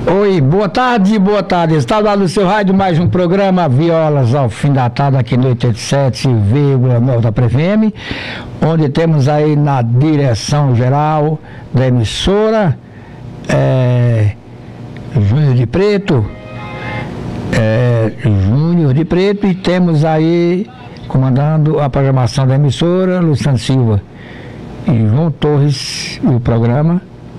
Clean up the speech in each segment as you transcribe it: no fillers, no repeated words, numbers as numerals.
Oi, boa tarde. Está lá no seu rádio mais um programa Violas ao Fim da Tarde, aqui no 87,9 da FM, onde temos aí na direção geral da emissora Júnior de Preto, e temos aí comandando a programação da emissora Luciano Silva e João Torres, o programa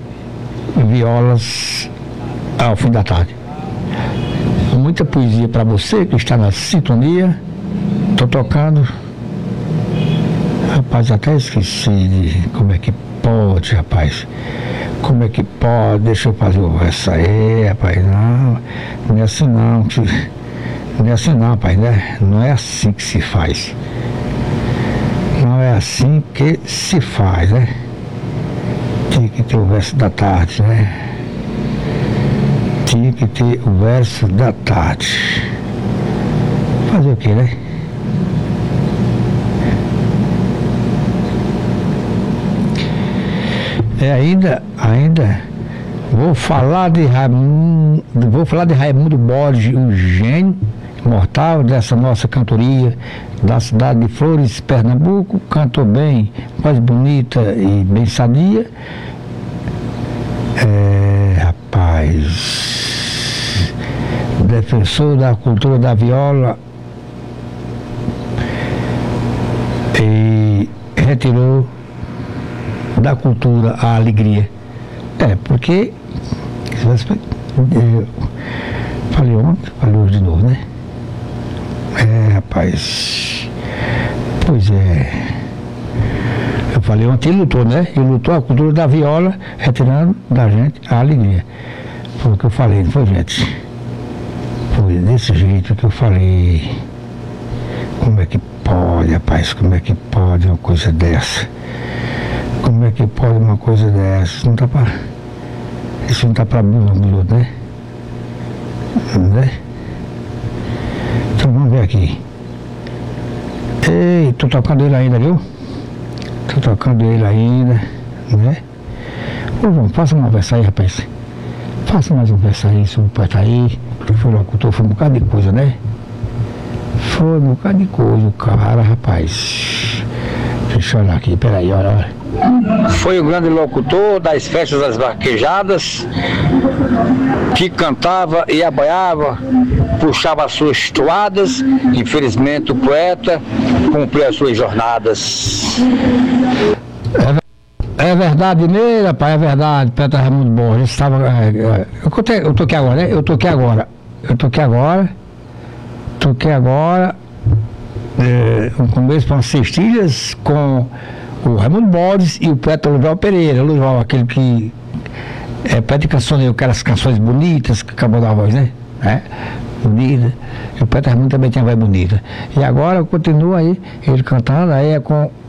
Violas ao Fim da Tarde. Muita poesia para você que está na sintonia. Estou tocando. Rapaz, até esqueci de como é que pode, rapaz. Como é que pode? Deixa eu fazer o verso aí, rapaz. Não é assim não. Não é assim não, rapaz, né? Não é assim que se faz. Não é assim que se faz, né? Tem que ter o verso da tarde, né? Tinha que ter o verso da tarde. Fazer o que, né? Ainda vou falar de Raimundo Borges, o gênio imortal dessa nossa cantoria da cidade de Flores, Pernambuco. Cantou bem, voz bonita e bem sadia. Rapaz, defensor da cultura da viola, e retirou da cultura a alegria. Porque eu falei ontem, falei hoje de novo, né? Rapaz, pois é. Eu falei ontem, ele lutou, né? Ele lutou a cultura da viola, retirando da gente a alegria. Foi o que eu falei, não foi, gente? Foi desse jeito que eu falei. Como é que pode, rapaz? Como é que pode uma coisa dessa? Como é que pode uma coisa dessa? Isso não tá pra mim, né? Então vamos ver aqui. Ei, tô tocando ele ainda, viu? Tô tocando ele ainda, né? Ô, João, faça uma verso aí, rapaz. Faça mais um verso aí sobre o poeta aí. Foi locutor, foi um bocado de coisa, né? Foi um bocado de coisa, o cara, rapaz. Deixa eu olhar aqui, peraí, olha. Foi o grande locutor das festas das vaquejadas, que cantava e abaiava, puxava as suas toadas. Infelizmente o poeta cumpriu as suas jornadas. É verdade mesmo, rapaz, é verdade. Poeta Raimundo Borges estava. Eu toquei agora, né? Eu toquei agora. Um começo para umas cestilhas com o Raimundo Borges e o poeta Lurival Pereira. Lurival, aquele que poeta de canções, aquelas canções bonitas que acabou da voz, né? Bonita. E o poeta Raimundo também tinha voz bonita. E agora continua aí, ele cantando aí com